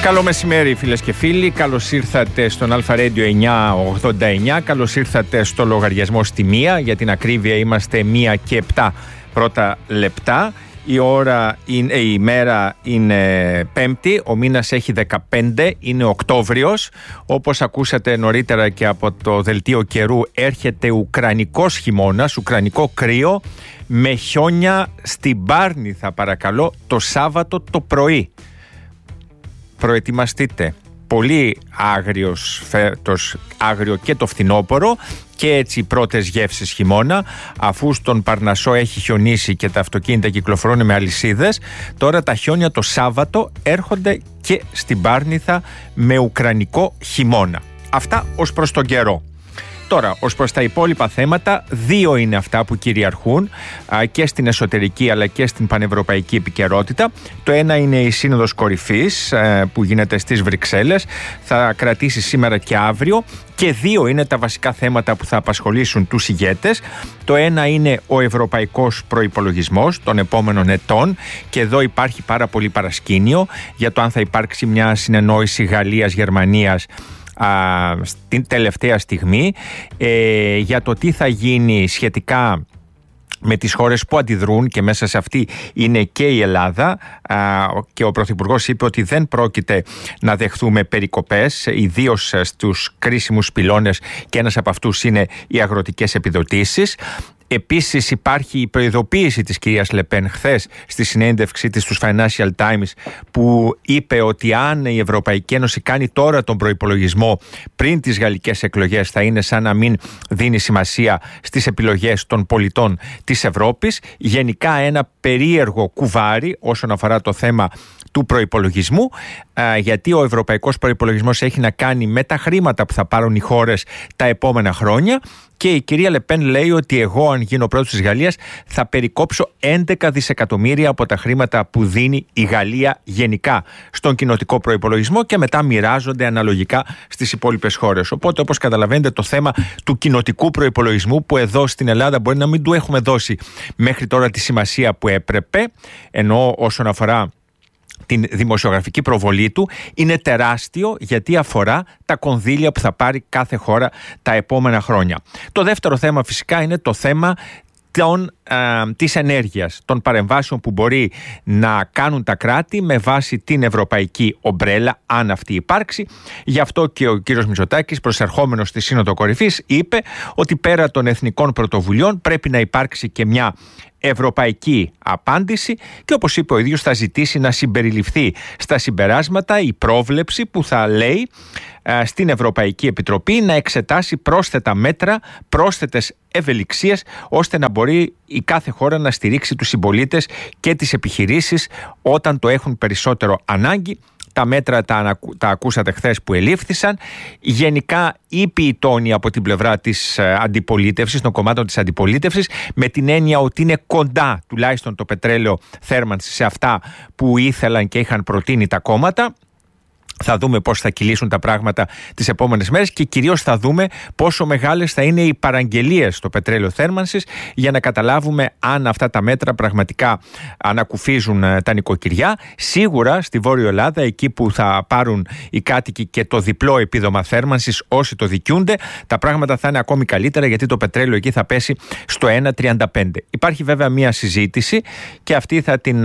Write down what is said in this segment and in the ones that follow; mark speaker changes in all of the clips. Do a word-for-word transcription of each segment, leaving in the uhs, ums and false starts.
Speaker 1: Καλό μεσημέρι φίλες και φίλοι, καλώς ήρθατε στον Αλφα Radio εννιακόσια ογδόντα εννιά, καλώς ήρθατε στο λογαριασμό στη μία, για την ακρίβεια είμαστε μία και επτά πρώτα λεπτά. Η ώρα είναι, η μέρα είναι Πέμπτη, ο μήνας έχει δεκαπέντε, είναι Οκτώβριος. Όπως ακούσατε νωρίτερα και από το δελτίο καιρού, έρχεται ουκρανικός χειμώνας, ουκρανικό κρύο, με χιόνια στην Πάρνηθα παρακαλώ το Σάββατο το πρωί. Προετοιμαστείτε. Πολύ άγριος φέτος, άγριο και το φθινόπωρο και έτσι οι πρώτες γεύσεις χειμώνα, αφού στον Παρνασσό έχει χιονίσει και τα αυτοκίνητα κυκλοφορούν με αλυσίδες, τώρα τα χιόνια το Σάββατο έρχονται και στην Πάρνηθα με ουκρανικό χειμώνα. Αυτά ως προς τον καιρό. Τώρα, ως προς τα υπόλοιπα θέματα, δύο είναι αυτά που κυριαρχούν α, και στην εσωτερική αλλά και στην πανευρωπαϊκή επικαιρότητα. Το ένα είναι η Σύνοδος Κορυφής α, που γίνεται στις Βρυξέλλες, θα κρατήσει σήμερα και αύριο, και δύο είναι τα βασικά θέματα που θα απασχολήσουν τους ηγέτες. Το ένα είναι ο ευρωπαϊκός προϋπολογισμός των επόμενων ετών, και εδώ υπάρχει πάρα πολύ παρασκήνιο για το αν θα υπάρξει μια συνεννόηση Γαλλίας-Γερμανίας στην τελευταία στιγμή ε, για το τι θα γίνει σχετικά με τις χώρες που αντιδρούν, και μέσα σε αυτή είναι και η Ελλάδα, α, και ο Πρωθυπουργός είπε ότι δεν πρόκειται να δεχθούμε περικοπές, ιδίως στους κρίσιμους πυλώνες, και ένας από αυτούς είναι οι αγροτικές επιδοτήσεις. Επίσης υπάρχει η προειδοποίηση της κυρίας Λεπέν χθες στη συνέντευξή της στους Financial Times, που είπε ότι αν η Ευρωπαϊκή Ένωση κάνει τώρα τον προϋπολογισμό πριν τις γαλλικές εκλογές, θα είναι σαν να μην δίνει σημασία στις επιλογές των πολιτών της Ευρώπης. Γενικά ένα περίεργο κουβάρι όσον αφορά το θέμα του προϋπολογισμού, γιατί ο ευρωπαϊκός προϋπολογισμός έχει να κάνει με τα χρήματα που θα πάρουν οι χώρες τα επόμενα χρόνια, και η κυρία Λεπέν λέει ότι εγώ, αν γίνω πρόεδρος της Γαλλίας, θα περικόψω έντεκα δισεκατομμύρια από τα χρήματα που δίνει η Γαλλία γενικά στον κοινοτικό προϋπολογισμό, και μετά μοιράζονται αναλογικά στις υπόλοιπες χώρες. Οπότε, όπως καταλαβαίνετε, το θέμα του κοινοτικού προϋπολογισμού, που εδώ στην Ελλάδα μπορεί να μην του έχουμε δώσει μέχρι τώρα τη σημασία που έπρεπε, ενώ όσον αφορά την δημοσιογραφική προβολή του, είναι τεράστιο, γιατί αφορά τα κονδύλια που θα πάρει κάθε χώρα τα επόμενα χρόνια. Το δεύτερο θέμα φυσικά είναι το θέμα των, α, της ενέργειας, των παρεμβάσεων που μπορεί να κάνουν τα κράτη με βάση την ευρωπαϊκή ομπρέλα, αν αυτή υπάρξει. Γι' αυτό και ο κύριος Μητσοτάκης, προσερχόμενος στη Σύνοδο Κορυφής, είπε ότι πέρα των εθνικών πρωτοβουλειών πρέπει να υπάρξει και μια ευρωπαϊκή απάντηση, και όπως είπε ο ίδιος, θα ζητήσει να συμπεριληφθεί στα συμπεράσματα η πρόβλεψη που θα λέει α, στην Ευρωπαϊκή Επιτροπή να εξετάσει πρόσθετα μέτρα, πρόσθετες ευελιξίες, ώστε να μπορεί η κάθε χώρα να στηρίξει τους συμπολίτες και τις επιχειρήσεις όταν το έχουν περισσότερο ανάγκη. Τα μέτρα τα, ανακου... τα ακούσατε χθες που ελήφθησαν. Γενικά ήπιοι τόνοι από την πλευρά της αντιπολίτευσης, των κομμάτων της αντιπολίτευσης, με την έννοια ότι είναι κοντά τουλάχιστον το πετρέλαιο θέρμανσης σε αυτά που ήθελαν και είχαν προτείνει τα κόμματα. Θα δούμε πώς θα κυλήσουν τα πράγματα τις επόμενες μέρες, και κυρίως θα δούμε πόσο μεγάλες θα είναι οι παραγγελίες στο πετρέλαιο θέρμανσης, για να καταλάβουμε αν αυτά τα μέτρα πραγματικά ανακουφίζουν τα νοικοκυριά. Σίγουρα στη Βόρειο Ελλάδα, εκεί που θα πάρουν οι κάτοικοι και το διπλό επίδομα θέρμανσης όσοι το δικιούνται, τα πράγματα θα είναι ακόμη καλύτερα, γιατί το πετρέλαιο εκεί θα πέσει στο ένα τριάντα πέντε. Υπάρχει βέβαια μια συζήτηση, και αυτή θα την,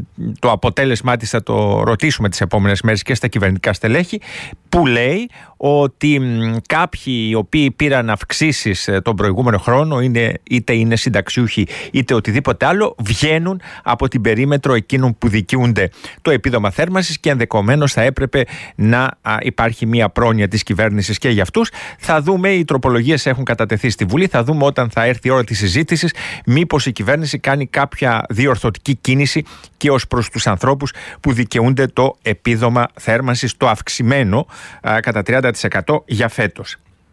Speaker 1: το αποτέλεσμά της θα το ρωτήσουμε τις επόμενες μέρες και στα κυβερνητικά στελέχη, που λέει ότι μ, κάποιοι οι οποίοι πήραν αυξήσεις τον προηγούμενο χρόνο, είναι, είτε είναι συνταξιούχοι είτε οτιδήποτε άλλο, βγαίνουν από την περίμετρο εκείνων που δικαιούνται το επίδομα θέρμανσης, και ενδεχομένως θα έπρεπε να α, υπάρχει μια πρόνοια της κυβέρνησης και για αυτούς. Θα δούμε, οι τροπολογίες έχουν κατατεθεί στη Βουλή, θα δούμε όταν θα έρθει η ώρα της συζήτησης μήπως η κυβέρνηση κάνει κάποια διορθωτική κίνηση και ως προς τους ανθρώπους που δικαιούνται το επίδομα θέρμανσης, το αυξημένο α, κατά τριάντα τοις εκατό για φέτος.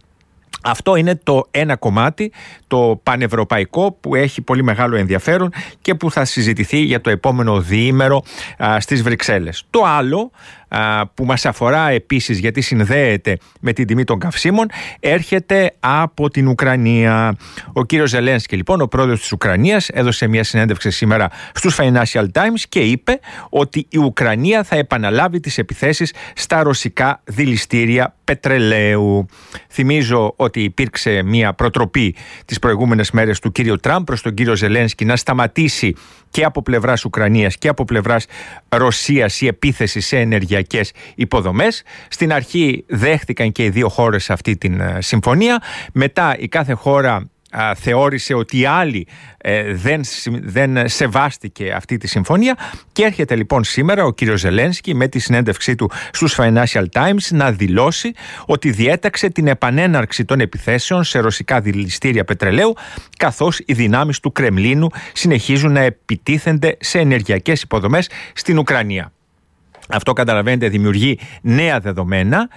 Speaker 1: Αυτό είναι το ένα κομμάτι, το πανευρωπαϊκό, που έχει πολύ μεγάλο ενδιαφέρον και που θα συζητηθεί για το επόμενο διήμερο α, στις Βρυξέλλες. Το άλλο που μας αφορά επίσης γιατί συνδέεται με την τιμή των καυσίμων, έρχεται από την Ουκρανία. Ο κύριος Ζελένσκι, λοιπόν, ο πρόεδρος της Ουκρανίας, έδωσε μια συνέντευξη σήμερα στους Financial Times και είπε ότι η Ουκρανία θα επαναλάβει τις επιθέσεις στα ρωσικά δηληστήρια πετρελαίου. Θυμίζω ότι υπήρξε μια προτροπή τις προηγούμενες μέρες του κύριου Τραμπ προς τον κύριο Ζελένσκι να σταματήσει και από πλευράς Ουκρανίας και από πλευράς Ρωσίας η επίθεση σε ενεργειακές υποδομές. Στην αρχή δέχτηκαν και οι δύο χώρες αυτή την συμφωνία. Μετά η κάθε χώρα α, θεώρησε ότι η άλλη ε, δεν, δεν σεβάστηκε αυτή τη συμφωνία και έρχεται λοιπόν σήμερα ο κύριος Ζελένσκι με τη συνέντευξή του στους Financial Times να δηλώσει ότι διέταξε την επανέναρξη των επιθέσεων σε ρωσικά δηληστήρια πετρελαίου, καθώς οι δυνάμεις του Κρεμλίνου συνεχίζουν να επιτίθενται σε ενεργειακές υποδομές στην Ουκρανία. Αυτό, καταλαβαίνετε, δημιουργεί νέα δεδομένα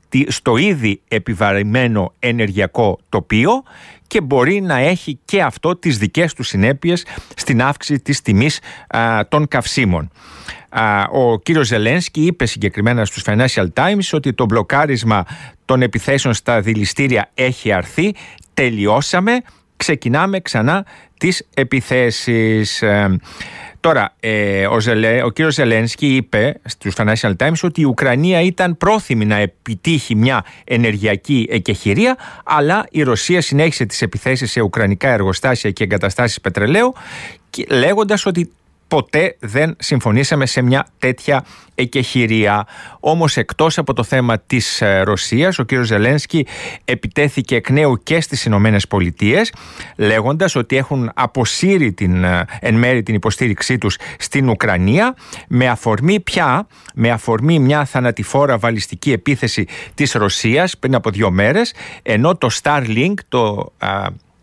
Speaker 1: στο ήδη επιβαρημένο ενεργειακό τοπίο και μπορεί να έχει και αυτό τις δικές του συνέπειες στην αύξηση της τιμής α, των καυσίμων. Α, ο κύριος Ζελένσκι είπε συγκεκριμένα στους Financial Times ότι το μπλοκάρισμα των επιθέσεων στα δηληστήρια έχει αρθεί, τελειώσαμε, ξεκινάμε ξανά τις επιθέσεις. Τώρα, ε, ο, Ζελέ, ο κύριος Ζελένσκι είπε στους Financial Times ότι η Ουκρανία ήταν πρόθυμη να επιτύχει μια ενεργειακή εκεχηρία, αλλά η Ρωσία συνέχισε τις επιθέσεις σε ουκρανικά εργοστάσια και εγκαταστάσεις πετρελαίου, λέγοντας ότι ποτέ δεν συμφωνήσαμε σε μια τέτοια εκεχηρία. Όμως, εκτός από το θέμα της Ρωσίας, ο κ. Ζελένσκι επιτέθηκε εκ νέου και στις Ηνωμένες Πολιτείες, λέγοντας ότι έχουν αποσύρει την, εν μέρη την υποστήριξή τους στην Ουκρανία, με αφορμή πια, με αφορμή μια θανατηφόρα βαλιστική επίθεση της Ρωσίας πριν από δύο μέρες, ενώ το Starlink, το α,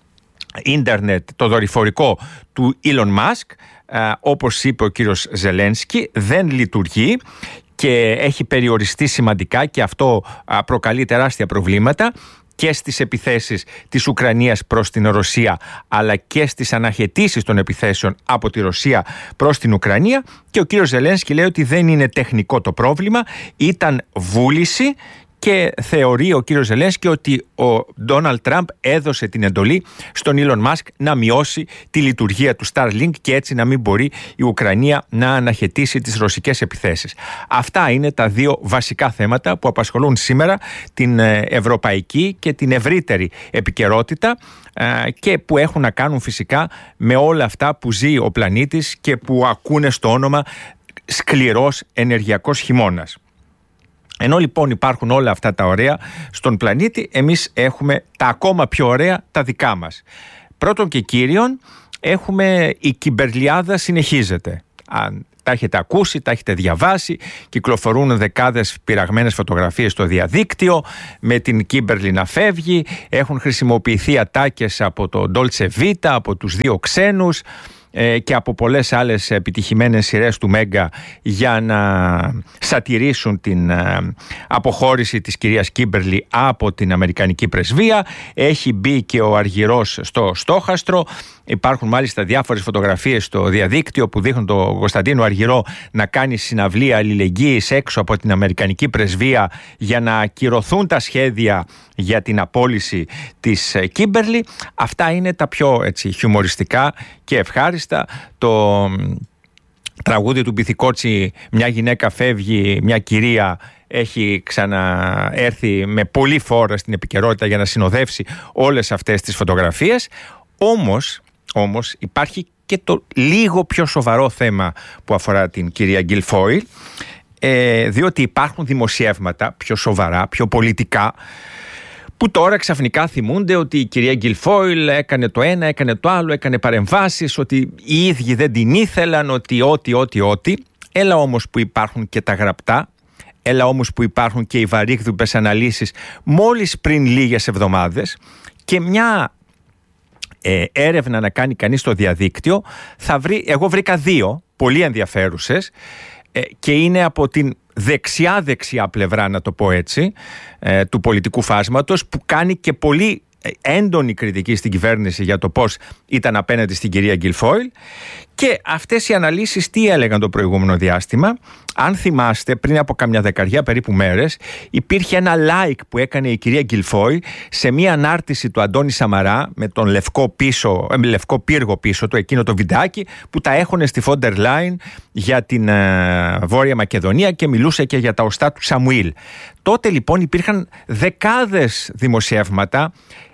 Speaker 1: ίντερνετ, το δορυφορικό του Elon Musk, Uh, όπως είπε ο κύριος Ζελένσκι, δεν λειτουργεί και έχει περιοριστεί σημαντικά και αυτό uh, προκαλεί τεράστια προβλήματα και στις επιθέσεις της Ουκρανίας προς την Ρωσία, αλλά και στις αναχαιτήσεις των επιθέσεων από τη Ρωσία προς την Ουκρανία. Και ο κύριος Ζελένσκι λέει ότι δεν είναι τεχνικό το πρόβλημα, ήταν βούληση. Και θεωρεί ο κύριος Ζελένσκι ότι ο Ντόναλντ Τραμπ έδωσε την εντολή στον Ήλον Μάσκ να μειώσει τη λειτουργία του Starlink και έτσι να μην μπορεί η Ουκρανία να αναχαιτήσει τις ρωσικές επιθέσεις. Αυτά είναι τα δύο βασικά θέματα που απασχολούν σήμερα την ευρωπαϊκή και την ευρύτερη επικαιρότητα και που έχουν να κάνουν φυσικά με όλα αυτά που ζει ο πλανήτης και που ακούνε στο όνομα σκληρός ενεργειακός χειμώνας. Ενώ λοιπόν υπάρχουν όλα αυτά τα ωραία στον πλανήτη, εμείς έχουμε τα ακόμα πιο ωραία τα δικά μας. Πρώτον και κύριον, έχουμε η Κιμπερλιάδα συνεχίζεται. Αν τα έχετε ακούσει, τα έχετε διαβάσει, κυκλοφορούν δεκάδες πειραγμένες φωτογραφίες στο διαδίκτυο με την Κίμπερλι να φεύγει, έχουν χρησιμοποιηθεί ατάκες από το Dolce Vita, από τους δύο ξένους και από πολλές άλλες επιτυχημένες σειρές του Μέγκα για να σατηρήσουν την αποχώρηση της κυρίας Κίμπερλι από την Αμερικανική πρεσβεία. Έχει μπει και ο Αργυρός στο στόχαστρο. Υπάρχουν μάλιστα διάφορες φωτογραφίες στο διαδίκτυο που δείχνουν τον Κωνσταντίνο Αργυρό να κάνει συναυλία αλληλεγγύης έξω από την Αμερικανική πρεσβεία για να ακυρωθούν τα σχέδια για την απόλυση της Κίμπερλι. Αυτά είναι τα πιο έτσι, χιουμοριστικά και ευχάριστα. Το τραγούδι του Μπιθικότσι, μια γυναίκα φεύγει, μια κυρία έχει ξαναέρθει με πολύ φόρα στην επικαιρότητα για να συνοδεύσει όλες αυτές τις φωτογραφίες. Όμως, όμως υπάρχει και το λίγο πιο σοβαρό θέμα που αφορά την κυρία Γκιλφόιλ, ε, διότι υπάρχουν δημοσιεύματα πιο σοβαρά, πιο πολιτικά, που τώρα ξαφνικά θυμούνται ότι η κυρία Γκιλφόιλ έκανε το ένα, έκανε το άλλο, έκανε παρεμβάσεις, ότι οι ίδιοι δεν την ήθελαν, ότι ό,τι, ό,τι, ό,τι. Έλα όμως που υπάρχουν και τα γραπτά, έλα όμως που υπάρχουν και οι βαρύγδουπες αναλύσεις μόλις πριν λίγες εβδομάδες και μια ε, έρευνα να κάνει κανείς στο διαδίκτυο. Θα βρει, εγώ βρήκα δύο πολύ ενδιαφέρουσες ε, και είναι από την δεξιά-δεξιά πλευρά, να το πω έτσι, ε, του πολιτικού φάσματος, που κάνει και πολύ έντονη κριτική στην κυβέρνηση για το πώς ήταν απέναντι στην κυρία Γκιλφόιλ. Και αυτές οι αναλύσεις τι έλεγαν το προηγούμενο διάστημα? Αν θυμάστε, πριν από καμιά δεκαριά περίπου μέρες υπήρχε ένα like που έκανε η κυρία Γκιλφόιλ σε μια ανάρτηση του Αντώνη Σαμαρά με τον λευκό, πίσω, ε, λευκό πύργο πίσω του, εκείνο το βιντεάκι που τα έχουνε στη Φόντερ Λάιν για την ε, Βόρεια Μακεδονία και μιλούσε και για τα οστά του Σαμουήλ. Τότε λοιπόν υπήρχαν δεκάδες δημοσιεύματα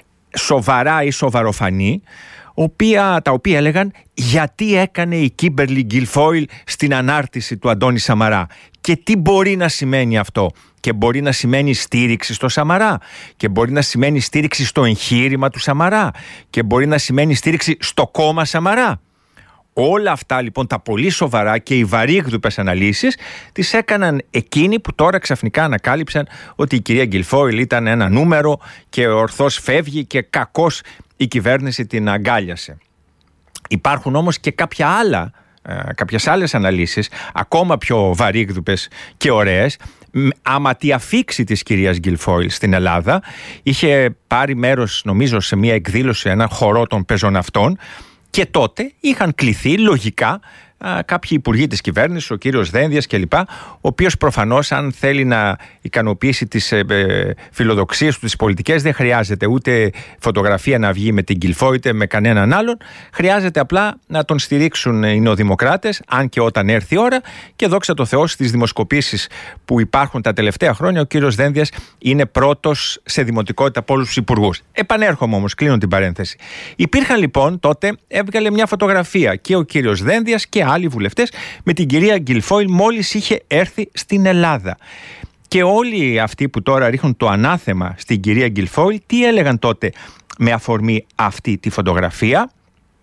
Speaker 1: σοβαρά ή σοβαροφανή, οποία, τα οποία έλεγαν γιατί έκανε η Κίμπερλι Γκιλφόιλ στην ανάρτηση του Αντώνη Σαμαρά και τι μπορεί να σημαίνει αυτό. Και μπορεί να σημαίνει στήριξη στο Σαμαρά και μπορεί να σημαίνει στήριξη στο εγχείρημα του Σαμαρά και μπορεί να σημαίνει στήριξη στο κόμμα Σαμαρά. Όλα αυτά λοιπόν τα πολύ σοβαρά και οι βαρύγδουπες αναλύσεις τις έκαναν εκείνοι που τώρα ξαφνικά ανακάλυψαν ότι η κυρία Γκιλφόιλ ήταν ένα νούμερο και ορθώς φεύγει και κακώς η κυβέρνηση την αγκάλιασε. Υπάρχουν όμως και κάποια άλλα, ε, κάποιες άλλες αναλύσεις ακόμα πιο βαρύγδουπες και ωραίες. Άμα τη αφήξη της κυρίας Γκιλφόιλ στην Ελλάδα είχε πάρει μέρος νομίζω σε μια εκδήλωση, ένα χορό των πεζοναυτών, και τότε είχαν κληθεί λογικά α, κάποιοι υπουργοί της κυβέρνησης, ο κύριος Δένδιας κλπ, ο οποίος προφανώς αν θέλει να ικανοποιήσει τις ε, ε, φιλοδοξίες του, τις πολιτικές, δεν χρειάζεται ούτε φωτογραφία να βγει με την Γκιλφόιλ είτε με κανέναν άλλον, χρειάζεται απλά να τον στηρίξουν οι νεοδημοκράτες, αν και όταν έρθει η ώρα, και δόξα τω Θεώ στις δημοσκοπήσεις που υπάρχουν τα τελευταία χρόνια ο κύριος Δένδιας είναι πρώτος σε δημοτικότητα από όλους τους υπουργούς. Επανέρχομαι όμως, κλείνω την παρένθεση. Υπήρχαν λοιπόν τότε, έβγαλε μια φωτογραφία και ο κύριος Δένδιας και άλλοι βουλευτές με την κυρία Γκιλφόιλ μόλις είχε έρθει στην Ελλάδα. Και όλοι αυτοί που τώρα ρίχνουν το ανάθεμα στην κυρία Γκιλφόιλ, τι έλεγαν τότε με αφορμή αυτή τη φωτογραφία?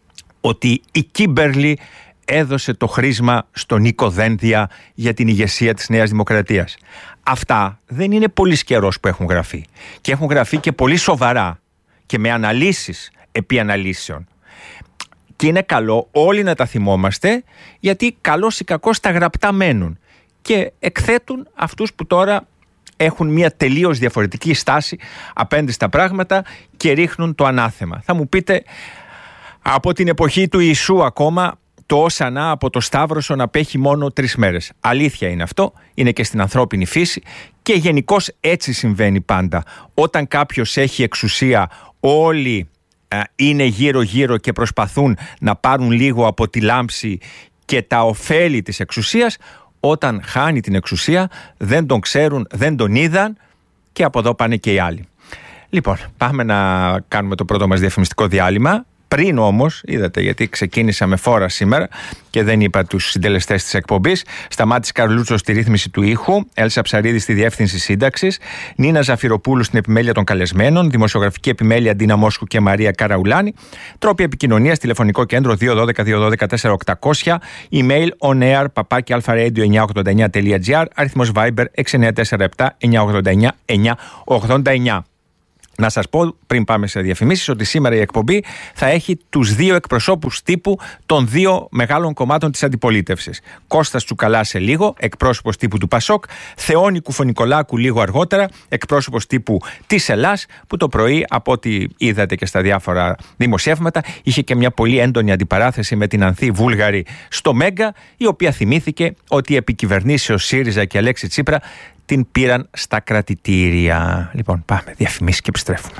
Speaker 1: Ότι η Κίμπερλι έδωσε το χρήσμα στον Νίκο Δένδια για την ηγεσία της Νέας Δημοκρατίας. Αυτά δεν είναι πολύ καιρός που έχουν γραφεί. Και έχουν γραφεί και πολύ σοβαρά και με αναλύσεις επί αναλύσεων. Και είναι καλό όλοι να τα θυμόμαστε, γιατί καλώς ή κακώς τα γραπτά μένουν και εκθέτουν αυτούς που τώρα έχουν μια τελείως διαφορετική στάση απέναντι στα πράγματα και ρίχνουν το ανάθεμα. Θα μου πείτε, από την εποχή του Ιησού ακόμα το όσανα από το Σταύρωσον απέχει μόνο τρεις μέρες. Αλήθεια είναι αυτό, είναι και στην ανθρώπινη φύση και γενικώς έτσι συμβαίνει πάντα. Όταν κάποιος έχει εξουσία, όλοι είναι γύρω-γύρω και προσπαθούν να πάρουν λίγο από τη λάμψη και τα ωφέλη της εξουσίας. Όταν χάνει την εξουσία δεν τον ξέρουν, δεν τον είδαν και από εδώ πάνε και οι άλλοι. Λοιπόν, πάμε να κάνουμε το πρώτο μας διαφημιστικό διάλειμμα. Πριν όμως, είδατε γιατί ξεκίνησα με φόρα σήμερα και δεν είπα τους συντελεστές της εκπομπής. Σταμάτης Καρλούτσος στη ρύθμιση του ήχου, Έλσα Ψαρίδη στη διεύθυνση σύνταξης, Νίνα Ζαφυροπούλου στην επιμέλεια των καλεσμένων, δημοσιογραφική επιμέλεια Ντίνα Μόσχου και Μαρία Καραουλάνη. Τρόποι επικοινωνίας, τηλεφωνικό κέντρο δύο ένα δύο δύο ένα δύο τέσσερα οκτακόσια, email onair παπάκι αλφα-radio εννιακόσια ογδόντα εννιά τελεία τζι άρ, αριθμός Viber έξι εννιά τέσσερα επτά εννιακόσια ογδόντα εννιά εννιακόσια ογδόντα εννιά. Να σας πω πριν πάμε σε διαφημίσεις ότι σήμερα η εκπομπή θα έχει τους δύο εκπροσώπους τύπου των δύο μεγάλων κομμάτων της αντιπολίτευσης. Κώστας Τσουκαλά σε λίγο, εκπρόσωπος τύπου του Πασόκ, Θεόνη Κουφωνικολάκου λίγο αργότερα, εκπρόσωπος τύπου της Ελλάς, που το πρωί από ό,τι είδατε και στα διάφορα δημοσιεύματα είχε και μια πολύ έντονη αντιπαράθεση με την Ανθή Βούλγαρη στο Μέγκα, η οποία θυμήθηκε ότι επί κυβερνήσεως ΣΥΡΙΖΑ και Αλέξη Τσίπρα την πήραν στα κρατητήρια. Λοιπόν, πάμε, διαφημίσεις και επιστρέφουμε.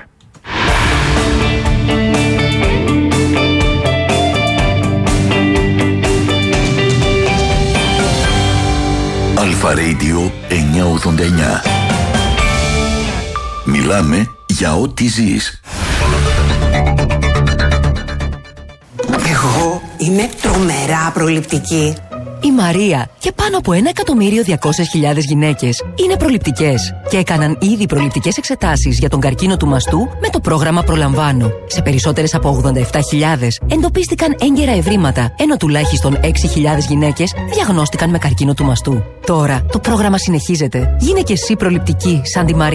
Speaker 2: Αλφα Radio εννιακόσια ογδόντα εννιά. Μιλάμε για ό,τι ζεις.
Speaker 3: Εγώ είμαι τρομερά προληπτική.
Speaker 4: Η Μαρία και πάνω από ένα εκατομμύριο διακόσιες χιλιάδες γυναίκες είναι προληπτικές και έκαναν ήδη προληπτικές εξετάσεις για τον καρκίνο του μαστού με το πρόγραμμα Προλαμβάνω. Σε περισσότερες από ογδόντα επτά χιλιάδες εντοπίστηκαν έγκαιρα ευρήματα, ενώ τουλάχιστον έξι χιλιάδες γυναίκες διαγνώστηκαν με καρκίνο του μαστού. Τώρα το πρόγραμμα συνεχίζεται. Γίνε και εσύ προληπτική σαν τη Μαρία.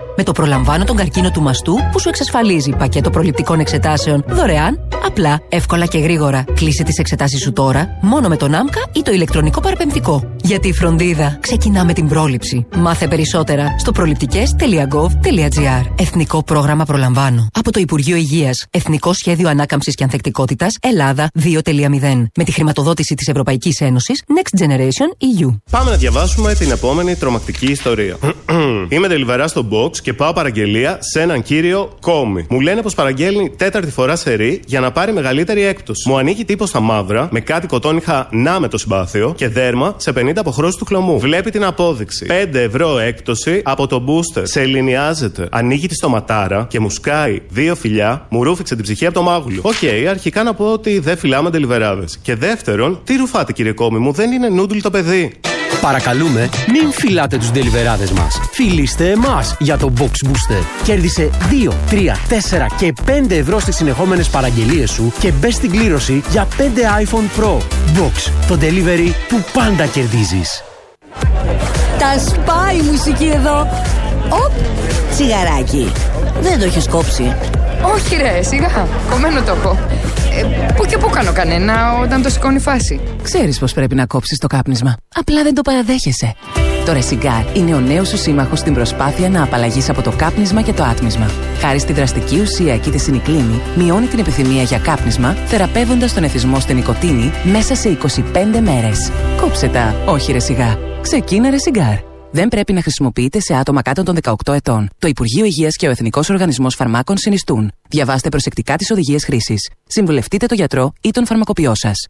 Speaker 4: Με το Προλαμβάνω τον καρκίνο του μαστού που σου εξασφαλίζει πακέτο προληπτικών εξετάσεων δωρεάν, απλά, εύκολα και γρήγορα. Κλείσε τις εξετάσεις σου τώρα, μόνο με τον άμκα ή το ηλεκτρονικό παραπεμφτικό. Γιατί η φροντίδα ξεκινά με την πρόληψη. Μάθε περισσότερα στο προληπτικές τελεία γκοβ τελεία τζι άρ. Εθνικό πρόγραμμα Προλαμβάνω. Από το Υπουργείο Υγείας. Εθνικό Σχέδιο Ανάκαμψης και Ανθεκτικότητας Ελλάδα δύο κόμμα μηδέν. Με τη χρηματοδότηση της Ευρωπαϊκής Ένωσης Next Generation ι γιου.
Speaker 5: Πάμε να διαβάσουμε την επόμενη τρομακτική ιστορία. Είμαι τελιβερά στο box και πάω παραγγελία σε έναν κύριο Κόμι. Μου λένε πως παραγγέλνει τέταρτη φορά σερί για να πάρει μεγαλύτερη έκπτωση. Μου ανοίγει τύπο στα μαύρα με κάτι κοτόνιχα να με το συμπάθειο και δέρμα σε πενήντα αποχρώσεις του χλωμού. Βλέπει την απόδειξη. πέντε ευρώ έκπτωση από το booster. Σε ελληνιάζεται. Ανοίγει τη στοματάρα και μου σκάει δύο φιλιά, μου ρούφηξε την ψυχή από το μάγουλο. Οκ, okay, αρχικά να πω ότι δεν φυλάμε τελιβεράδες. Και δεύτερον, τι ρουφάτε κύριε Κόμι μου, δεν είναι νούντλ το παιδί.
Speaker 6: Παρακαλούμε, μην φυλάτε τους ντελιβεράδες μας. Φιλήστε εμάς για το Box Booster. Κέρδισε δύο, τρία, τέσσερα και πέντε ευρώ στις συνεχόμενες παραγγελίες σου και μπες στην κλήρωση για πέντε iPhone Pro. Box, το delivery που πάντα κερδίζεις.
Speaker 7: Τα σπάει η μουσική εδώ. Οπ, τσιγαράκι. Δεν το έχεις κόψει?
Speaker 8: Όχι ρε, σιγά, κομμένο το έχω. Ε, πού και πού κάνω κανένα όταν το σηκώνει η φάση.
Speaker 9: Ξέρεις πως πρέπει να κόψεις το κάπνισμα. Απλά δεν το παραδέχεσαι. Το Ρεσιγκάρ είναι ο νέος σου σύμμαχος στην προσπάθεια να απαλλαγείς από το κάπνισμα και το άτμισμα. Χάρη στη δραστική ουσία εκεί τη σινικλίνη, μειώνει την επιθυμία για κάπνισμα, θεραπεύοντας τον εθισμό στην νοικοτήνη μέσα σε είκοσι πέντε μέρες. Κόψε τα, όχι Ρεσιγά. Ξεκίνα Ρεσιγκάρ. Δεν πρέπει να χρησιμοποιείται σε άτομα κάτω των δεκαοκτώ ετών. Το Υπουργείο Υγείας και ο Εθνικός Οργανισμός Φαρμάκων συνιστούν. Διαβάστε προσεκτικά τις οδηγίες χρήσης. Συμβουλευτείτε τον γιατρό ή τον φαρμακοποιό σας.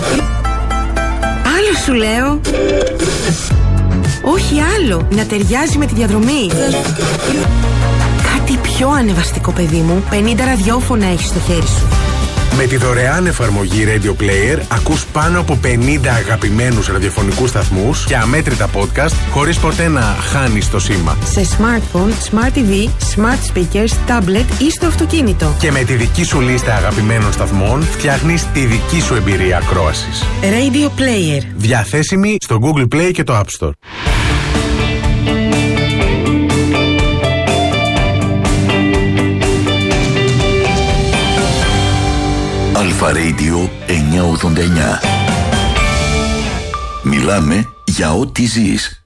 Speaker 3: Άλλο σου λέω. Όχι άλλο. Να ταιριάζει με τη διαδρομή. Κάτι πιο ανεβαστικό, παιδί μου. πενήντα ραδιόφωνα έχεις στο χέρι σου.
Speaker 10: Με τη δωρεάν εφαρμογή Radio Player ακούς πάνω από πενήντα αγαπημένους ραδιοφωνικούς σταθμούς και αμέτρητα podcast χωρίς ποτέ να χάνεις το σήμα.
Speaker 3: Σε smartphone, smart τι βι, smart speakers, tablet ή στο αυτοκίνητο.
Speaker 10: Και με τη δική σου λίστα αγαπημένων σταθμών φτιάχνεις τη δική σου εμπειρία ακρόασης.
Speaker 3: Radio Player.
Speaker 10: Διαθέσιμη στο Google Play και το App Store.
Speaker 2: Αλφα Radio εννιακόσια ογδόντα εννιά. Μιλάμε για ό,τι ζεις.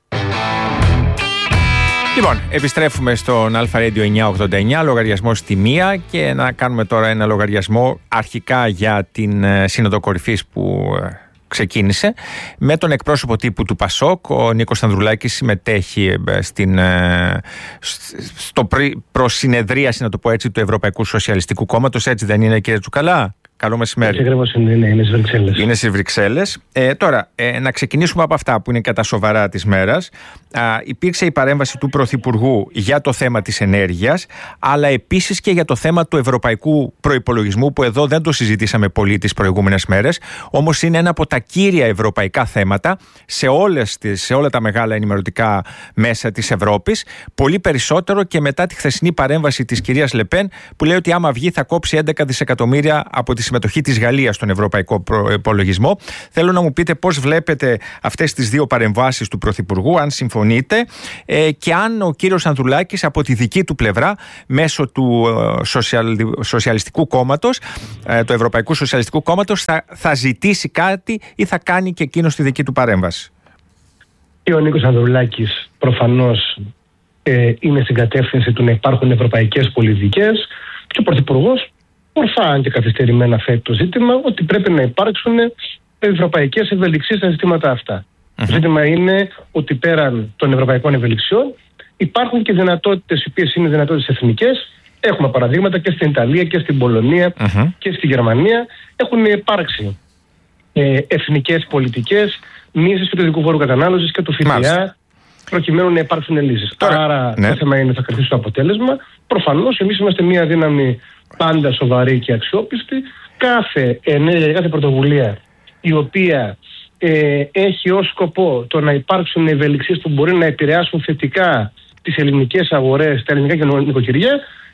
Speaker 1: Λοιπόν, επιστρέφουμε στον Αλφα Radio εννιακόσια ογδόντα εννιά, λογαριασμό στη μία, και να κάνουμε τώρα ένα λογαριασμό αρχικά για την Σύνοδο Κορυφής που ξεκίνησε, με τον εκπρόσωπο τύπου του Πασόκ. Ο Νίκος Ανδρουλάκης συμμετέχει στην, στο προσυνεδρίαση, να το πω έτσι, του Ευρωπαϊκού Σοσιαλιστικού Κόμματος. Έτσι δεν είναι, κύριε Τσουκαλά? Καλό μεσημέρι.
Speaker 11: Έτσι ακριβώς είναι, είναι, είναι στις Βρυξέλλες.
Speaker 1: Είναι στις Βρυξέλλες. Ε, τώρα, ε, να ξεκινήσουμε από αυτά που είναι και τα σοβαρά της μέρας. Α, υπήρξε η παρέμβαση του Πρωθυπουργού για το θέμα της ενέργειας, αλλά επίσης και για το θέμα του ευρωπαϊκού προϋπολογισμού, που εδώ δεν το συζητήσαμε πολύ τις προηγούμενες μέρες. Όμως είναι ένα από τα κύρια ευρωπαϊκά θέματα σε, όλες τις, σε όλα τα μεγάλα ενημερωτικά μέσα της Ευρώπης. Πολύ περισσότερο και μετά τη χθεσινή παρέμβαση της κυρίας Λεπέν, που λέει ότι άμα βγει θα κόψει έντεκα δισεκατομμύρια από τη συμμετοχή της Γαλλίας στον ευρωπαϊκό προϋπολογισμό. Θέλω να μου πείτε πώς βλέπετε αυτές τις δύο παρεμβάσεις του Πρωθυπουργού, αν συμφωνείτε, ε, και αν ο κύριος Ανδρουλάκης από τη δική του πλευρά, μέσω του ε, σοσιαλ, Σοσιαλιστικού Κόμματος, ε, του Ευρωπαϊκού Σοσιαλιστικού Κόμματος, θα, θα ζητήσει κάτι ή θα κάνει και εκείνος τη δική του παρέμβαση.
Speaker 11: Και ο Νίκος Ανδρουλάκης προφανώς ε, είναι στην κατεύθυνση του να υπάρχουν ευρωπαϊκές πολιτικές, και ο Πρωθυπουργός ορθά, αν και καθυστερημένα, θέτει το ζήτημα ότι πρέπει να υπάρξουν ευρωπαϊκές ευελιξίες στα ζητήματα αυτά. Uh-huh. Το ζήτημα είναι ότι πέραν των ευρωπαϊκών ευελιξιών υπάρχουν και δυνατότητες, οι οποίες είναι δυνατότητες εθνικές. Έχουμε παραδείγματα και στην Ιταλία και στην Πολωνία uh-huh. και στη Γερμανία. Έχουν υπάρξει ε, εθνικές πολιτικές μείωσης του ιδιωτικού φόρου κατανάλωσης και του ΦΠΑ, προκειμένου να υπάρξουν λύσεις. Τώρα, άρα ναι. το θέμα είναι θα κρατήσει το αποτέλεσμα. Προφανώς εμείς είμαστε μια δύναμη πάντα σοβαρή και αξιόπιστη. Κάθε ενέργεια, κάθε πρωτοβουλία η οποία ε, έχει ως σκοπό το να υπάρξουν ευελιξίες που μπορεί να επηρεάσουν θετικά τις ελληνικές αγορές, τα ελληνικά νοικοκυριά,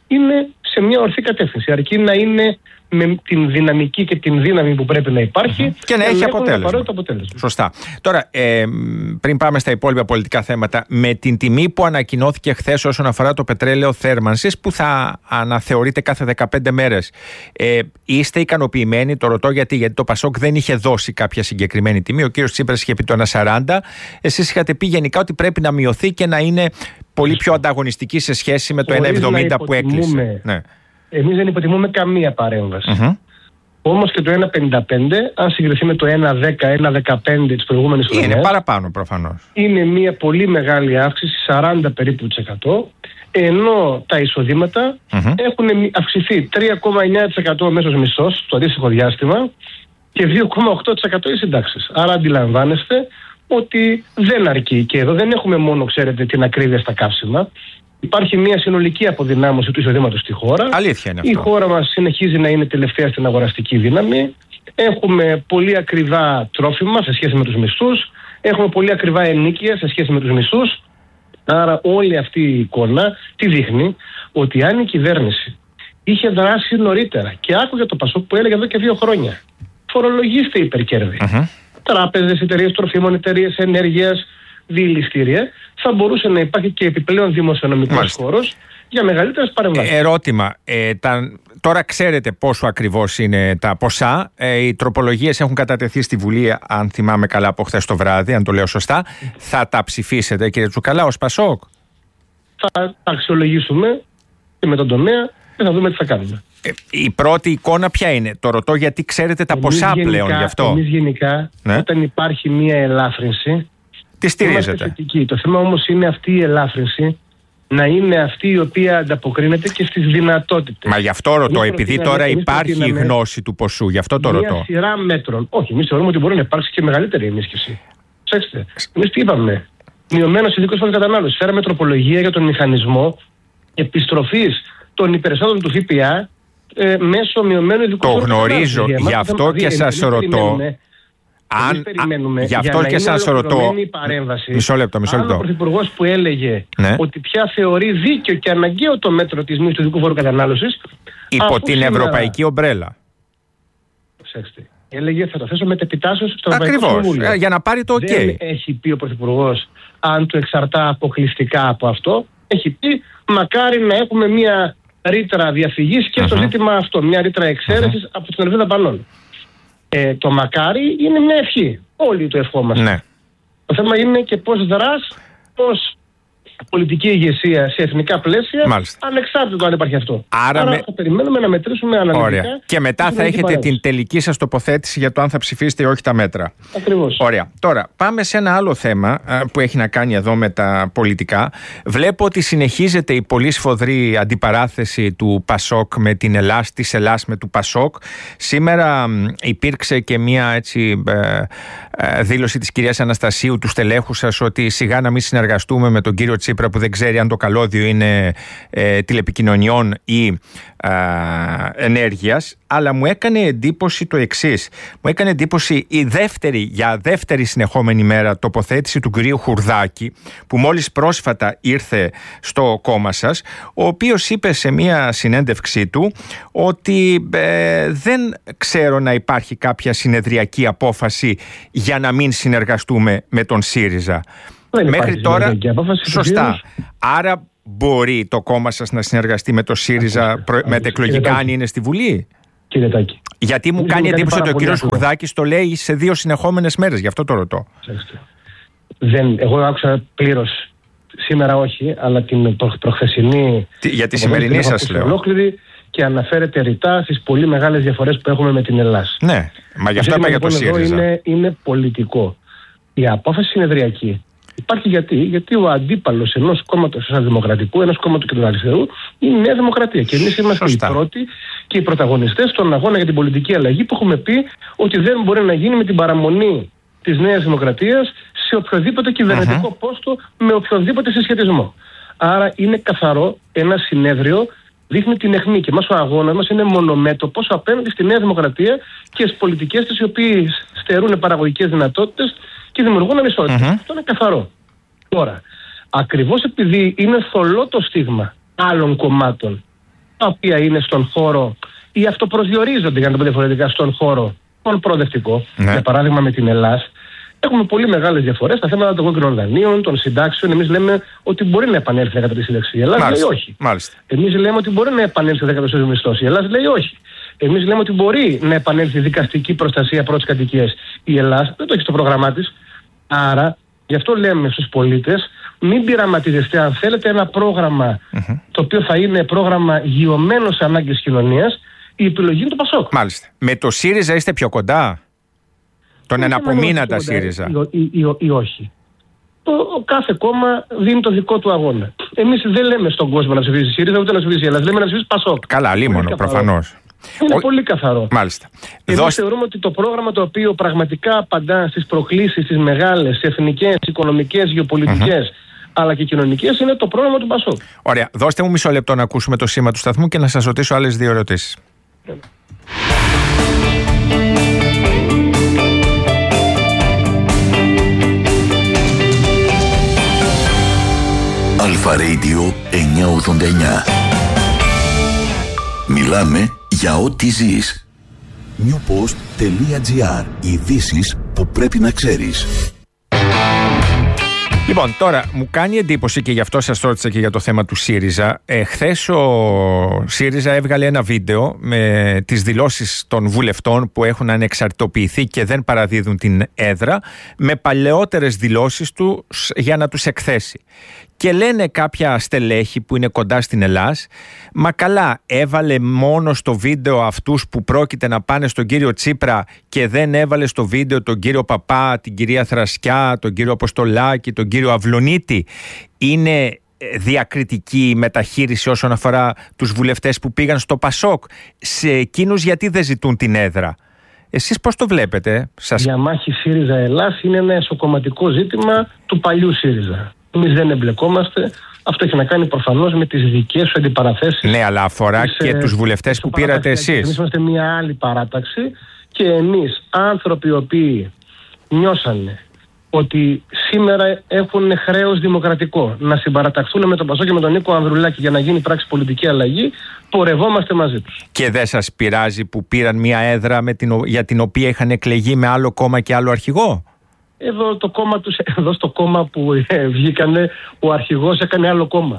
Speaker 11: είναι σε μια ορθή κατεύθυνση. Αρκεί να είναι με την δυναμική και την δύναμη που πρέπει να υπάρχει
Speaker 1: mm-hmm. και να έχει αποτέλεσμα.
Speaker 11: αποτέλεσμα.
Speaker 1: Σωστά. Τώρα, ε, πριν πάμε στα υπόλοιπα πολιτικά θέματα, με την τιμή που ανακοινώθηκε χθες όσον αφορά το πετρέλαιο θέρμανσης, που θα αναθεωρείται κάθε δεκαπέντε μέρες, ε, είστε ικανοποιημένοι? Το ρωτώ γιατί, γιατί το Πασόκ δεν είχε δώσει κάποια συγκεκριμένη τιμή. Ο κύριος Τσίπρας είχε πει το ένα σαράντα. Εσείς είχατε πει γενικά ότι πρέπει να μειωθεί και να είναι πολύ πιο ανταγωνιστική σε σχέση με το ένα εβδομήντα που έκλεισε. Ναι.
Speaker 11: Εμείς δεν υποτιμούμε καμία παρέμβαση.
Speaker 1: Mm-hmm.
Speaker 11: Όμως και το ένα πενήντα πέντε, αν συγκριθεί με το ένα δέκα, ένα δεκαπέντε της προηγούμενης χρονιάς,
Speaker 1: είναι παραπάνω προφανώς.
Speaker 11: Είναι μια πολύ μεγάλη αύξηση, σαράντα περίπου τοις εκατό, ενώ τα εισοδήματα mm-hmm. έχουν αυξηθεί τρία κόμμα εννιά τοις εκατό ο μέσος μισθός στο αντίστοιχο διάστημα και δύο κόμμα οκτώ τοις εκατό οι συντάξεις. Άρα αντιλαμβάνεστε ότι δεν αρκεί. Και εδώ δεν έχουμε μόνο, ξέρετε, την ακρίβεια στα καύσιμα. Υπάρχει μια συνολική αποδυνάμωση του εισοδήματος στη χώρα.
Speaker 1: Αλήθεια είναι αυτό.
Speaker 11: Η χώρα μας συνεχίζει να είναι τελευταία στην αγοραστική δύναμη. Έχουμε πολύ ακριβά τρόφιμα σε σχέση με τους μισθούς. Έχουμε πολύ ακριβά ενοίκια σε σχέση με τους μισθούς. Άρα όλη αυτή η εικόνα τι δείχνει? Ότι αν η κυβέρνηση είχε δράσει νωρίτερα και άκουγε το Πασόκ που έλεγε εδώ και δύο χρόνια, φορολογήστε υπερκέρδη. Uh-huh. Τράπεζες, εταιρείες τροφίμων, εταιρείες ενέργειας, διηληστήρια, θα μπορούσε να υπάρχει και επιπλέον δημοσιονομικός χώρος για μεγαλύτερες παρεμβάσεις.
Speaker 1: Ε, ερώτημα. Ε, τα, τώρα ξέρετε πόσο ακριβώς είναι τα ποσά. Ε, οι τροπολογίες έχουν κατατεθεί στη Βουλή, αν θυμάμαι καλά, από χθες το βράδυ, αν το λέω σωστά. Mm. Θα τα ψηφίσετε, κύριε Τσουκαλά, ως Πασόκ?
Speaker 11: Θα τα αξιολογήσουμε και με τον τομέα και θα δούμε τι θα κάνουμε.
Speaker 1: Ε, η πρώτη εικόνα ποια είναι? Το ρωτώ γιατί ξέρετε τα
Speaker 11: εμείς
Speaker 1: ποσά
Speaker 11: γενικά,
Speaker 1: πλέον γι' αυτό.
Speaker 11: Εμείς γενικά, ναι, όταν υπάρχει μία ελάφρυνση,
Speaker 1: τι στηρίζετε?
Speaker 11: Το θέμα όμως είναι αυτή η ελάφρυνση να είναι αυτή η οποία ανταποκρίνεται και στις δυνατότητες.
Speaker 1: Μα γι' αυτό ρωτώ, εμείς επειδή τώρα υπάρχει η γνώση του ποσού, γι' αυτό το ρωτώ.
Speaker 11: Μια σειρά μέτρων. Όχι, εμείς θεωρούμε ότι μπορεί να υπάρξει και μεγαλύτερη ενίσχυση. Ψάξτε, εμείς τι είπαμε? Μειωμένος ειδικός φόρος κατανάλωσης. Φέραμε τροπολογία για τον μηχανισμό επιστροφής των υπηρεσιών του ΦΠΑ ε, μέσω μειωμένου ειδικού φόρου.
Speaker 1: Το γνωρίζω, γι' αυτό και σας ρωτώ. Αν, γι' αυτό και σας ρωτώ. Μισό λεπτό, μισό λεπτό.
Speaker 11: Αν ο Πρωθυπουργός που έλεγε
Speaker 1: ναι.
Speaker 11: ότι πια θεωρεί δίκαιο και αναγκαίο το μέτρο της μείωσης του ειδικού φόρου κατανάλωσης.
Speaker 1: Υπό την σήμερα... ευρωπαϊκή ομπρέλα.
Speaker 11: Προσέξτε. Έλεγε θα το θέσω μετεπιτάσεως στο Ευρωπαϊκό Συμβούλιο.
Speaker 1: Ακριβώς. Για να πάρει το OK.
Speaker 11: Δεν έχει πει ο Πρωθυπουργός αν του εξαρτά αποκλειστικά από αυτό. Έχει πει μακάρι να έχουμε μια ρήτρα διαφυγής και uh-huh. στο ζήτημα αυτό. Μια ρήτρα εξαίρεσης uh-huh. από την Ελβίδα δαπανών. Ε, το μακάρι είναι μια ευχή. Όλοι το ευχόμαστε.
Speaker 1: Ναι.
Speaker 11: Το θέμα είναι και πώς δράς, πώς πολιτική ηγεσία σε εθνικά πλαίσια, μάλιστα, ανεξάρτητο αν υπάρχει αυτό.
Speaker 1: Άρα,
Speaker 11: Άρα
Speaker 1: με...
Speaker 11: θα περιμένουμε να μετρήσουμε αναλυτικά.
Speaker 1: Ωραία. Και μετά θα έχετε παρέμβαση. Την τελική σας τοποθέτηση για το αν θα ψηφίσετε ή όχι τα μέτρα.
Speaker 11: Ακριβώς.
Speaker 1: Ωραία. Τώρα πάμε σε ένα άλλο θέμα που έχει να κάνει εδώ με τα πολιτικά. Βλέπω ότι συνεχίζεται η πολύ σφοδρή αντιπαράθεση του Πασόκ με την Ελλάς, της Ελλάς με του Πασόκ. Σήμερα υπήρξε και μια έτσι, ε, ε, δήλωση της κυρίας Αναστασίου, του στελέχου σας, ότι σιγά να μην συνεργαστούμε με τον κύριο Τσίπρα που δεν ξέρει αν το καλώδιο είναι ε, τηλεπικοινωνιών ή ε, ενέργειας, αλλά μου έκανε εντύπωση το εξής. Μου έκανε εντύπωση η δεύτερη, για δεύτερη συνεχόμενη μέρα τοποθέτηση του κυρίου Χουρδάκη, που μόλις πρόσφατα ήρθε στο κόμμα σας, ο οποίος είπε σε μια συνέντευξή του ότι ε, δεν ξέρω να υπάρχει κάποια συνεδριακή απόφαση για να μην συνεργαστούμε με τον ΣΥΡΙΖΑ. Μέχρι τώρα, σωστά. Άρα μπορεί το κόμμα σας να συνεργαστεί με το ΣΥΡΙΖΑ μετεκλογικά αν είναι στη Βουλή?
Speaker 11: Κύριε Τάκη.
Speaker 1: Γιατί μου κάνει εντύπωση ότι ο κύριος Χουρδάκης το λέει σε δύο συνεχόμενες μέρες, γι' αυτό το ρωτώ.
Speaker 11: Δεν, εγώ άκουσα πλήρως, σήμερα όχι, αλλά την προ, προχθεσινή.
Speaker 1: Τι, για τη σημερινή σας λέω.
Speaker 11: Ολόκληρη και αναφέρεται ρητά στις πολύ μεγάλες διαφορές που έχουμε με την Ελλάδα.
Speaker 1: Ναι, μα γι' αυτό είπα για το ΣΥΡΙΖΑ.
Speaker 11: Είναι, είναι πολιτικό. Η απόφαση συνεδριακή υπάρχει γιατί, γιατί ο αντίπαλος ενός κόμματος σοσιαλδημοκρατικού, ενός κόμματος κεντροαριστερού, είναι η Νέα Δημοκρατία. Και εμείς είμαστε Σωστά. οι πρώτοι και οι πρωταγωνιστές στον αγώνα για την πολιτική αλλαγή που έχουμε πει ότι δεν μπορεί να γίνει με την παραμονή της Νέας Δημοκρατίας σε οποιοδήποτε κυβερνητικό uh-huh. πόστο με οποιοδήποτε συσχετισμό. Άρα είναι καθαρό ένα συνέδριο, δείχνει την αιχμή και μας ο αγώνας μας είναι μονομέτωπος απέναντι στη Νέα Δημοκρατία και στις πολιτικές της οι οποίες στερούν παραγωγικές δυνατότητες και δημιουργούν ανισότητες. Uh-huh. Αυτό είναι καθαρό. Τώρα, ακριβώς επειδή είναι θολό το στίγμα άλλων κομμάτων τα οποία είναι στον χώρο ή αυτοπροσδιορίζονται, για να το πω διαφορετικά, στον χώρο τον προοδευτικό. Ναι. Για παράδειγμα, με την Ελλάδα έχουμε πολύ μεγάλες διαφορές στα θέματα των κόκκινων δανείων, των συντάξεων. Εμείς λέμε ότι μπορεί να επανέλθει η δέκατη σύνταξη. Η Ελλάδα λέει όχι. Εμείς λέμε ότι μπορεί να επανέλθει ο δέκατος μισθός. Η Ελλάδα λέει όχι. Εμείς λέμε ότι μπορεί να επανέλθει η δικαστική προστασία πρώτης κατοικίας. Η Ελλάδα δεν το έχει στο πρόγραμμά της. Άρα, γι' αυτό λέμε στους πολίτες, μην πειραματίζεστε, αν θέλετε, ένα πρόγραμμα mm-hmm. το οποίο θα είναι πρόγραμμα γειωμένο σε ανάγκες κοινωνίας. Η επιλογή είναι το Πασόκ.
Speaker 1: Μάλιστα. Με το ΣΥΡΙΖΑ είστε πιο κοντά? Τον εναπομείναντα ΣΥΡΙΖΑ.
Speaker 11: Ή, ή, ή, ή όχι. Το, ο κάθε κόμμα δίνει το δικό του αγώνα. Εμείς δεν λέμε στον κόσμο να ψηφίσει ΣΥΡΙΖΑ ούτε να ψηφίσει η Ελλάδα. Λέμε να ψηφίσει Πασόκ.
Speaker 1: Καλά, λίμωνο, προφανώς.
Speaker 11: Είναι ο... πολύ καθαρό.
Speaker 1: Μάλιστα.
Speaker 11: Εμείς Δώσ... θεωρούμε ότι το πρόγραμμα το οποίο πραγματικά απαντά στις προκλήσεις, τις μεγάλες, εθνικές, οικονομικές, γεωπολιτικές, mm-hmm. αλλά και κοινωνικές, είναι το πρόγραμμα του Πασόκ.
Speaker 1: Ωραία. Δώστε μου μισό λεπτό να ακούσουμε το σήμα του σταθμού και να σας ρωτήσω άλλες δύο ερωτήσεις. Yeah.
Speaker 2: Αλφα Radio εννιακόσια ογδόντα εννιά. Μιλάμε για ό,τι ζεις. newpost.gr. Ειδήσεις που πρέπει να ξέρεις.
Speaker 1: Λοιπόν, τώρα μου κάνει εντύπωση και γι' αυτό σας ρώτησα και για το θέμα του ΣΥΡΙΖΑ. Ε, χθες ο ΣΥΡΙΖΑ έβγαλε ένα βίντεο με τις δηλώσεις των βουλευτών που έχουν ανεξαρτητοποιηθεί και δεν παραδίδουν την έδρα, με παλαιότερες δηλώσεις του για να τους εκθέσει. Και λένε κάποια στελέχη που είναι κοντά στην Ελλάς, μα καλά, έβαλε μόνο στο βίντεο αυτούς που πρόκειται να πάνε στον κύριο Τσίπρα και δεν έβαλε στο βίντεο τον κύριο Παπά, την κυρία Θρασκιά, τον κύριο Αποστολάκη, τον κύριο Αυλονίτη. Είναι διακριτική μεταχείριση όσον αφορά τους βουλευτές που πήγαν στο Πασόκ? Σε εκείνους γιατί δεν ζητούν την έδρα? Εσείς πώς το βλέπετε? Σας...
Speaker 11: Η διαμάχη ΣΥΡΙΖΑ-Ελλάς είναι ένα εσωκομματικό ζήτημα του παλιού ΣΥΡΙΖΑ. Εμείς δεν εμπλεκόμαστε. Αυτό έχει να κάνει προφανώς με τις δικές σου αντιπαραθέσεις.
Speaker 1: Ναι, αλλά αφορά τις, και τους βουλευτές που πήρατε εσείς.
Speaker 11: Εμείς είμαστε μια άλλη παράταξη και εμείς, άνθρωποι οι οποίοι νιώσανε ότι σήμερα έχουν χρέος δημοκρατικό να συμπαραταχθούν με τον Πασόκ και με τον Νίκο Ανδρουλάκη για να γίνει πράξη πολιτική αλλαγή, πορευόμαστε μαζί τους.
Speaker 1: Και δεν σας πειράζει που πήραν μια έδρα με την, για την οποία είχαν εκλεγεί με άλλο κόμμα και άλλο αρχηγό?
Speaker 11: Εδώ, το κόμμα τους, εδώ στο κόμμα που ε, βγήκανε, ο αρχηγός έκανε άλλο κόμμα.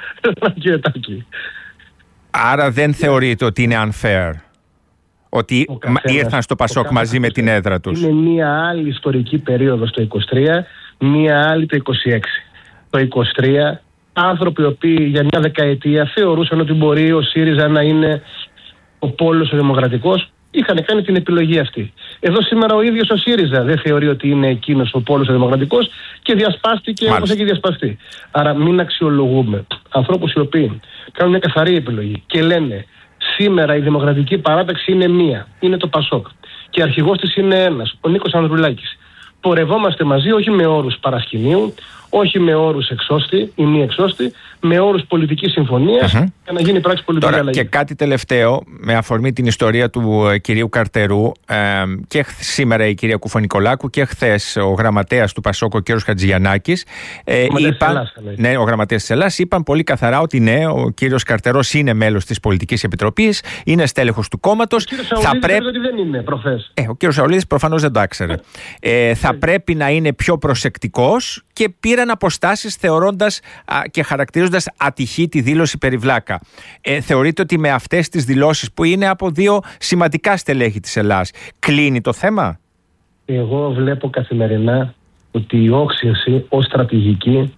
Speaker 1: Άρα δεν θεωρείτε ότι είναι unfair? Ότι καθένας, ήρθαν στο Πασόκ μαζί με την έδρα τους?
Speaker 11: Είναι μία άλλη ιστορική περίοδος το είκοσι τρία, μία άλλη το είκοσι έξι. Το είκοσι τρία, άνθρωποι οι οποίοι για μια δεκαετία θεωρούσαν ότι μπορεί ο ΣΥΡΙΖΑ να είναι ο πόλος ο δημοκρατικός, είχαν κάνει την επιλογή αυτή. Εδώ σήμερα ο ίδιος ο ΣΥΡΙΖΑ δεν θεωρεί ότι είναι εκείνος ο πόλος ο δημοκρατικός και διασπάστηκε όπως έχει διασπαστεί. Άρα μην αξιολογούμε ανθρώπους οι οποίοι κάνουν μια καθαρή επιλογή και λένε σήμερα η δημοκρατική παράταξη είναι μία, είναι το Πασόκ και αρχηγός της είναι ένας, ο Νίκος Ανδρουλάκης. Πορευόμαστε μαζί όχι με όρους παρασκηνίου, όχι με όρους εξώστη ή μη εξώστη, με όρους πολιτικής συμφωνίας mm-hmm. για να γίνει πράξη πολιτική
Speaker 1: Τώρα,
Speaker 11: αλλαγή.
Speaker 1: Και κάτι τελευταίο, με αφορμή την ιστορία του ε, κυρίου Καρτερού, ε, και σήμερα η κυρία Κουφονικολάκου και χθες ο γραμματέας του Πασόκ, ο κύριος Χατζηγιαννάκης, ε, είπαν, Ελλάς, ναι, ο γραμματέας της Ελλάς, είπαν πολύ καθαρά ότι ναι, ο κύριος Καρτερός είναι μέλος της Πολιτικής Επιτροπής, είναι στέλεχος του κόμματος.
Speaker 11: Ο κύριος Σαουλίδης πρέπει... ότι δεν είναι προφές.
Speaker 1: Ε, ο κύριος Σαουλίδης προφανώς δεν το άξερε. ε, θα πρέπει να είναι πιο προσεκτικός και πήραν αποστάσεις θεωρώντας α, και χαρακτηρίζοντας ατυχή τη δήλωση περί Βλάκα. Ε, θεωρείτε ότι με αυτές τις δηλώσεις που είναι από δύο σημαντικά στελέχη της Ελλάς κλείνει το θέμα?
Speaker 11: Εγώ βλέπω καθημερινά ότι η όξυνση ως στρατηγική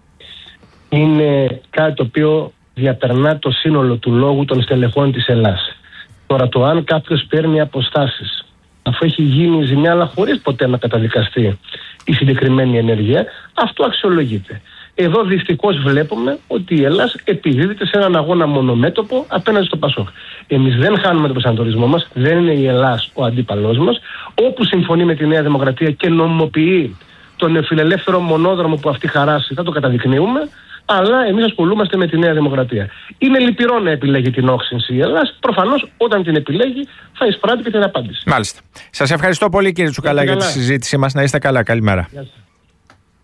Speaker 11: είναι κάτι το οποίο διαπερνά το σύνολο του λόγου των στελεχών της Ελλάς. Τώρα το αν κάποιος παίρνει αποστάσεις αφού έχει γίνει ζημιά αλλά χωρίς ποτέ να καταδικαστεί η συγκεκριμένη ενέργεια, αυτό αξιολογείται. Εδώ δυστυχώς βλέπουμε ότι η Ελλάς επιδίδεται σε έναν αγώνα μονομέτωπο απέναντι στο Πασόκ. Εμείς δεν χάνουμε τον προσανατολισμό μας, δεν είναι η Ελλάς ο αντίπαλός μας. Όπου συμφωνεί με τη Νέα Δημοκρατία και νομιμοποιεί τον νεοφιλελεύθερο μονόδρομο που αυτή χαράσει, θα το καταδεικνύουμε. Αλλά εμείς ασχολούμαστε με τη Νέα Δημοκρατία. Είναι λυπηρό να επιλέγει την όξυνση η Ελλάς. Προφανώς όταν την επιλέγει θα εισπράττει και την απάντηση.
Speaker 1: Μάλιστα. Σας ευχαριστώ πολύ κύριε Τσουκαλά για τη συζήτησή μας. Να είστε καλά. Καλημέρα.